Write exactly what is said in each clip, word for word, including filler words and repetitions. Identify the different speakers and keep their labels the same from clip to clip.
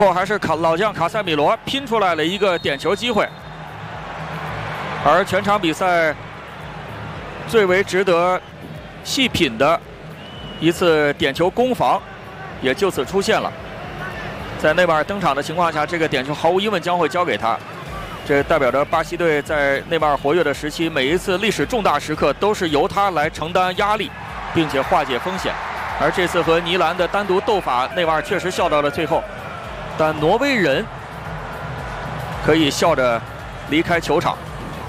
Speaker 1: 后还是卡老将卡塞米罗拼出来了一个点球机会，而全场比赛最为值得细品的一次点球攻防也就此出现了。在内马尔登场的情况下，这个点球毫无疑问将会交给他。这代表着巴西队在内马尔活跃的时期，每一次历史重大时刻都是由他来承担压力，并且化解风险。而这次和尼兰的单独斗法，内马尔确实笑到了最后。 但挪威人可以笑着离开球场。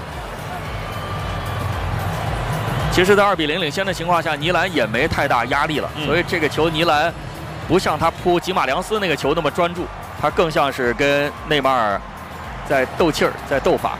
Speaker 1: 其实，在二比零领先的情况下，尼兰也没太大压力了，嗯、所以这个球尼兰不像他扑吉马良斯那个球那么专注，他更像是跟内马尔在斗气儿，在斗法。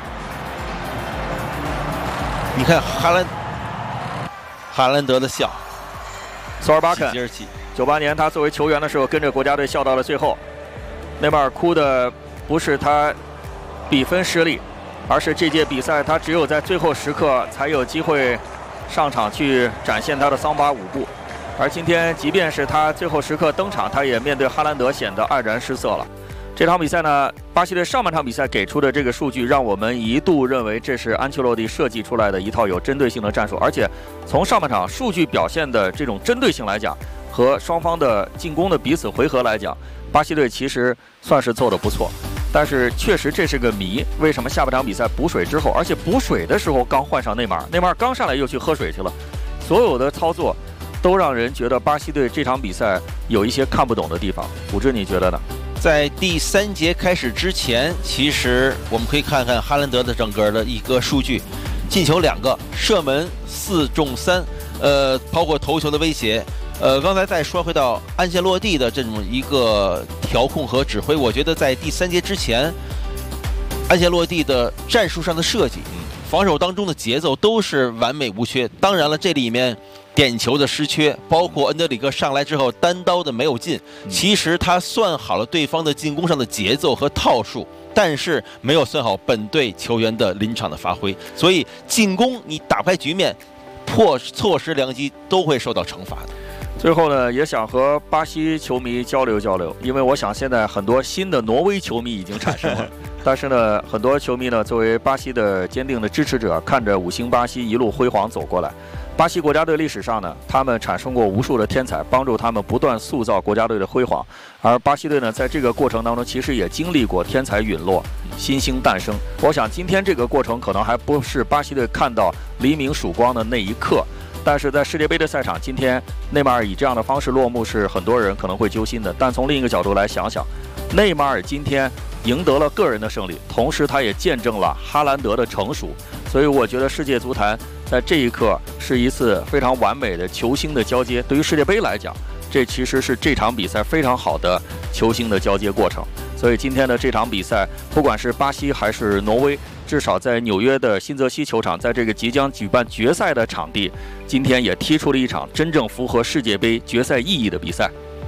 Speaker 2: 你看哈兰哈兰德的笑，
Speaker 1: 索尔巴肯，九八年他作为球员的时候，跟着国家队笑到了最后。 内马尔哭的不是他比分失利，而是这届比赛他只有在最后时刻才有机会上场去展现他的桑巴舞步。而今天，即便是他最后时刻登场，他也面对哈兰德显得黯然失色了。这场比赛呢，巴西队上半场比赛给出的这个数据，让我们一度认为这是安切洛蒂设计出来的一套有针对性的战术，而且从上半场数据表现的这种针对性来讲，和双方的进攻的彼此回合来讲。 巴西队其实算是做得不错，但是确实这是个谜。为什么下半场比赛补水之后，而且补水的时候刚换上内马尔，内马尔刚上来又去喝水去了，所有的操作都让人觉得巴西队这场比赛有一些看不懂的地方。武志，你觉得呢？
Speaker 2: 在第三节开始之前，其实我们可以看看哈兰德的整个的一个数据：进球两个，射门四中三，呃，包括头球的威胁。 呃，刚才再说回到安切洛蒂的这种一个调控和指挥，我觉得在第三节之前，安切洛蒂的战术上的设计、防守当中的节奏都是完美无缺。当然了，这里面点球的失缺，包括恩德里克上来之后单刀的没有进，其实他算好了对方的进攻上的节奏和套数，但是没有算好本队球员的临场的发挥，所以进攻你打不开局面，破错失良机都会受到惩罚的。
Speaker 1: 最后呢，也想和巴西球迷交流交流，因为我想现在很多新的挪威球迷已经产生了，但是呢，很多球迷呢作为巴西的坚定的支持者，看着五星巴西一路辉煌走过来。巴西国家队历史上呢，他们产生过无数的天才，帮助他们不断塑造国家队的辉煌。而巴西队呢，在这个过程当中，其实也经历过天才陨落、新星诞生。我想今天这个过程可能还不是巴西队看到黎明曙光的那一刻。 但是在世界杯的赛场，今天内马尔以这样的方式落幕，是很多人可能会揪心的。但从另一个角度来想想，内马尔今天赢得了个人的胜利，同时他也见证了哈兰德的成熟。所以我觉得世界足坛在这一刻是一次非常完美的球星的交接。对于世界杯来讲，这其实是这场比赛非常好的球星的交接过程。所以今天的这场比赛，不管是巴西还是挪威。 至少在纽约的新泽西球场，在这个即将举办决赛的场地，今天也踢出了一场真正符合世界杯决赛意义的比赛。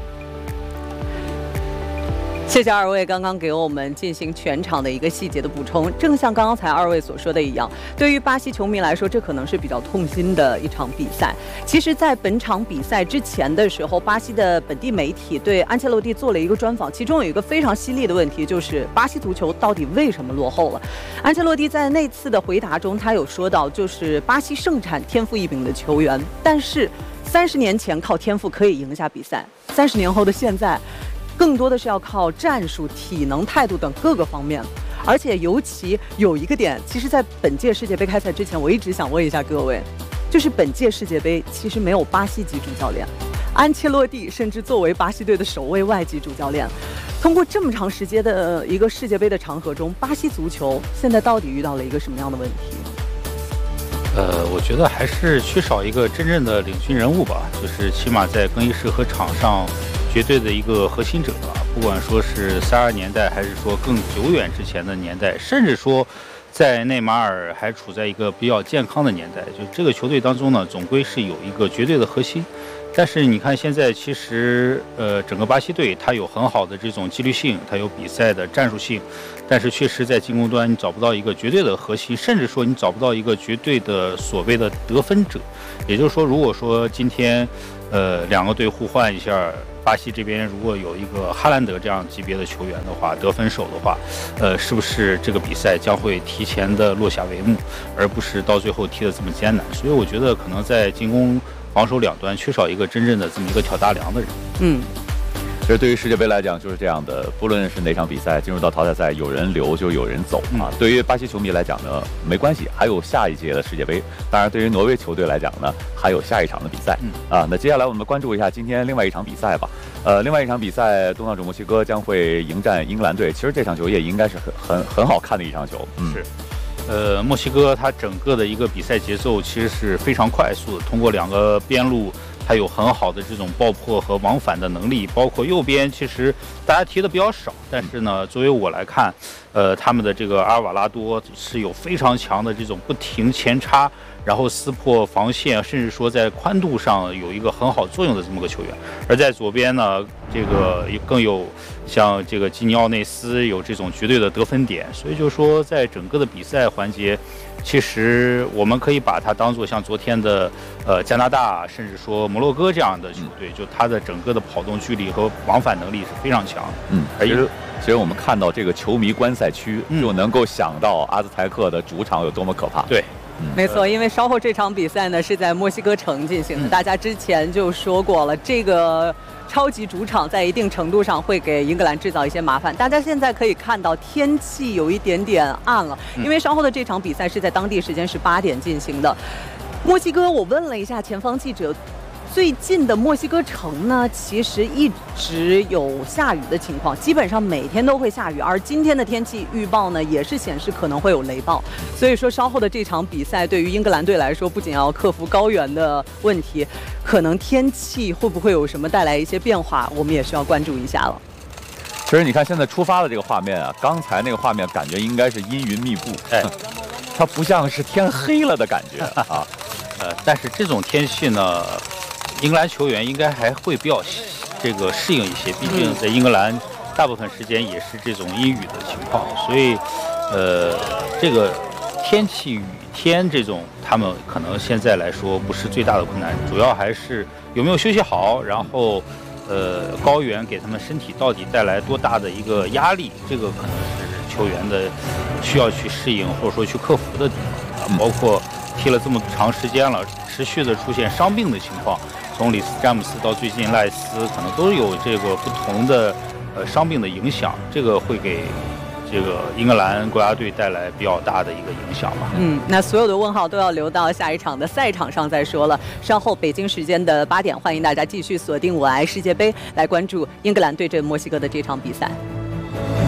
Speaker 3: 谢谢二位刚刚给我们进行全场的一个细节的补充。正像刚刚才二位所说的一样，对于巴西球迷来说，这可能是比较痛心的一场比赛。其实，在本场比赛之前的时候，巴西的本地媒体对安切洛蒂做了一个专访，其中有一个非常犀利的问题，就是巴西足球到底为什么落后了？安切洛蒂在那次的回答中，他有说到，就是巴西盛产天赋异禀的球员，但是三十年前靠天赋可以赢下比赛，三十年后的现在。 更多的是要靠战术、体能、态度等各个方面，而且尤其有一个点，其实，在本届世界杯开赛之前，我一直想问一下各位，就是本届世界杯其实没有巴西籍主教练，安切洛蒂甚至作为巴西队的首位外籍主教练，通过这么长时间的一个世界杯的长河中，巴西足球现在到底遇到了一个什么样的问题？
Speaker 4: 呃，我觉得还是缺少一个真正的领军人物吧，就是起码在更衣室和场上。 绝对的一个核心者吧，不管说是三二年代，还是说更久远之前的年代，甚至说在内马尔还处在一个比较健康的年代，就这个球队当中呢，总归是有一个绝对的核心。但是你看现在，其实呃，整个巴西队它有很好的这种纪律性，它有比赛的战术性，但是确实在进攻端你找不到一个绝对的核心，甚至说你找不到一个绝对的所谓的得分者。也就是说，如果说今天呃两个队互换一下。 巴西这边如果有一个哈兰德这样级别的球员的话，得分手的话，呃，是不是这个比赛将会提前的落下帷幕，而不是到最后踢得这么艰难？所以我觉得可能在进攻、防守两端缺少一个真正的这么一个挑大梁的人。
Speaker 3: 嗯。
Speaker 5: 其实对于世界杯来讲就是这样的，不论是哪场比赛进入到淘汰赛，有人留就有人走啊。对于巴西球迷来讲呢，没关系，还有下一届的世界杯。当然，对于挪威球队来讲呢，还有下一场的比赛啊。那接下来我们关注一下今天另外一场比赛吧。呃，另外一场比赛，东道主墨西哥将会迎战英格兰队。其实这场球也应该是很很很好看的一场球。
Speaker 4: 嗯、是。呃，墨西哥它整个的一个比赛节奏其实是非常快速的，通过两个边路。它有很好的这种爆破和往返的能力，包括右边，其实大家提的比较少，但是呢，作为我来看，呃，他们的这个阿尔瓦拉多是有非常强的这种不停前插，然后撕破防线，甚至说在宽度上有一个很好作用的这么个球员。而在左边呢，这个更有像这个基尼奥内斯有这种绝对的得分点，所以就说在整个的比赛环节。其实我们可以把它当作像昨天的呃加拿大，甚至说摩洛哥这样的球队，就它的整个的跑动距离和往返能力是非常强的。
Speaker 5: 嗯，其实其实我们看到这个球迷观赛区，就能够想到阿兹台克的主场有多么可怕。
Speaker 4: 对。
Speaker 3: 嗯、没错，因为稍后这场比赛呢是在墨西哥城进行的，嗯、大家之前就说过了，这个超级主场在一定程度上会给英格兰制造一些麻烦。大家现在可以看到天气有一点点暗了，因为稍后的这场比赛是在当地时间是八点进行的。墨西哥，我问了一下前方记者。最近的墨西哥城呢，其实一直有下雨的情况，基本上每天都会下雨。而今天的天气预报呢，也是显示可能会有雷暴。所以说，稍后的这场比赛对于英格兰队来说，不仅要克服高原的问题，可能天气会不会有什么带来一些变化，我们也是要关注一下了。
Speaker 5: 其实你看现在出发的这个画面啊，刚才那个画面感觉应该是阴云密布，哎，它不像是天黑了的感觉啊。
Speaker 4: 呃，但是这种天气呢。英格兰球员应该还会比较这个适应一些，毕竟在英格兰大部分时间也是这种阴雨的情况，所以，呃，这个天气雨天这种，他们可能现在来说不是最大的困难，主要还是有没有休息好，然后，呃，高原给他们身体到底带来多大的一个压力，这个可能是球员的需要去适应或者说去克服的地方，包括踢了这么长时间了，持续的出现伤病的情况。从里斯詹姆斯到最近赖斯，可能都有这个不同的呃伤病的影响，这个会给这个英格兰国家队带来比较大的一个影响吧。
Speaker 3: 嗯，那所有的问号都要留到下一场的赛场上再说了。稍后北京时间的八点，欢迎大家继续锁定我爱世界杯，来关注英格兰对阵墨西哥的这场比赛。